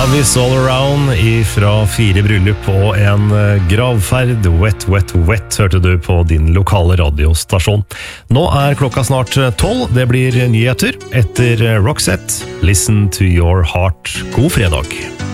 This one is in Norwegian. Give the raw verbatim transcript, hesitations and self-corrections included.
Travis All Around ifra fire bryllup og en gravferd. Wet, wet, wet hørte du på din lokale radiostasjon. Nå er klokka snart tolv. Det blir nyheter etter Roxette. Listen to your heart. God fredag.